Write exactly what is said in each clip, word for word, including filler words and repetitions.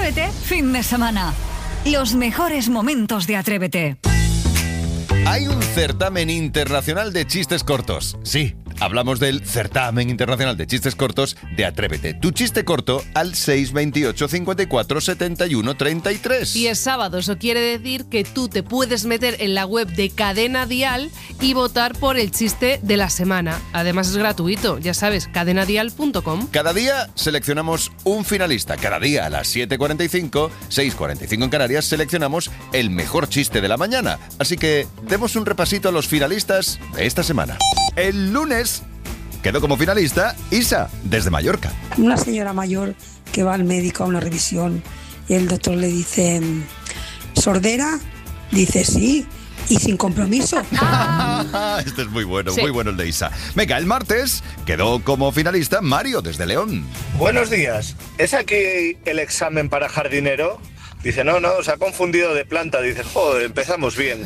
Atrévete, fin de semana. Los mejores momentos de Atrévete. Hay un certamen internacional de chistes cortos. Sí, hablamos del certamen internacional de chistes cortos de Atrévete. Tu chiste corto al seis veintiocho, cincuenta y cuatro, setenta y uno, treinta y tres. Y es sábado, eso quiere decir que tú te puedes meter en la web de Cadena Dial y votar por el chiste de la semana. Además es gratuito, ya sabes, cadena dial punto com. Cada día seleccionamos un finalista. Cada día a las siete cuarenta y cinco, seis cuarenta y cinco en Canarias, seleccionamos el mejor chiste de la mañana. Así que demos un repasito a los finalistas de esta semana. El lunes quedó como finalista Isa, desde Mallorca. Una señora mayor que va al médico a una revisión y el doctor le dice: ¿sordera? Dice sí, y sin compromiso. Este es muy bueno, Sí. muy bueno el de Isa. Venga, el martes quedó como finalista Mario, desde León. Buenos días. ¿Es aquí el examen para jardinero? Dice, no, no, se ha confundido de planta. Dice, joder, empezamos bien.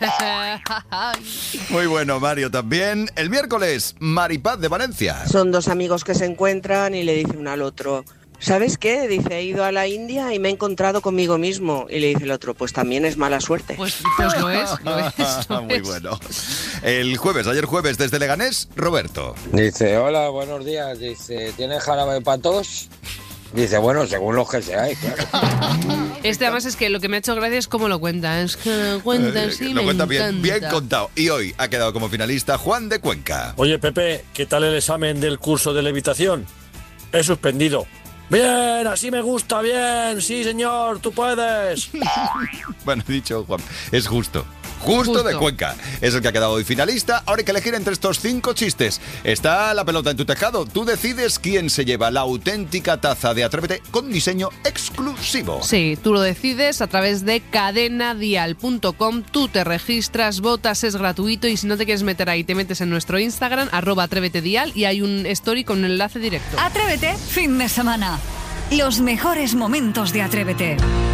Muy bueno, Mario, también. El miércoles, Maripaz, de Valencia. Son dos amigos que se encuentran y le dice uno al otro: ¿sabes qué? Dice, he ido a la India y me he encontrado conmigo mismo. Y le dice el otro: pues también es mala suerte. Pues, pues lo es, lo es, lo Muy es. bueno. El jueves, ayer jueves, desde Leganés, Roberto. Dice, hola, buenos días. Dice, ¿tienes jarabe para tos? Dice, bueno, según los que seáis, claro. Este además es que lo que me ha hecho gracia es cómo lo cuenta. Es que lo cuenta Eh, así, Lo me cuenta bien, encanta. bien contado. Y hoy ha quedado como finalista Juan de Cuenca. Oye, Pepe, ¿qué tal el examen del curso de levitación? He suspendido. Bien, así me gusta, bien. Sí, señor, tú puedes. Bueno, dicho Juan, es justo. Justo, Justo. de Cuenca. Es el que ha quedado hoy finalista. Ahora hay que elegir entre estos cinco chistes. Está la pelota en tu tejado. Tú decides quién se lleva la auténtica taza de Atrévete con diseño exclusivo. Sí, tú lo decides a través de cadena dial punto com. Tú te registras, votas, es gratuito. Y si no te quieres meter ahí, te metes en nuestro Instagram, arroba atrévetedial, y hay un story con un enlace directo. Atrévete, fin de semana. Los mejores momentos de Atrévete.